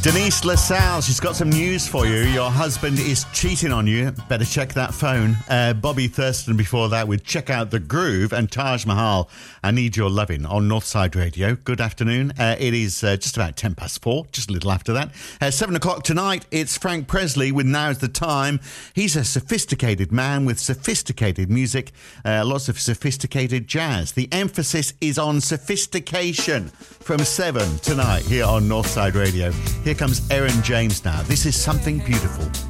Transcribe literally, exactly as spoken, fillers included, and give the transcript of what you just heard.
Denise LaSalle, she's got some news for you. Your husband is cheating on you. Better check that phone. Uh, Bobby Thurston before that with Check Out the Groove, and Taj Mahal, I Need Your Lovin' on Northside Radio. Good afternoon. Uh, it is uh, just about ten past four, just a little after that. Uh, seven o'clock tonight, it's Frank Presley with Now's the Time. He's a sophisticated man with sophisticated music, uh, lots of sophisticated jazz. The emphasis is on sophistication from seven tonight here on Northside Radio. Here comes Aaron James now. This is Something Beautiful.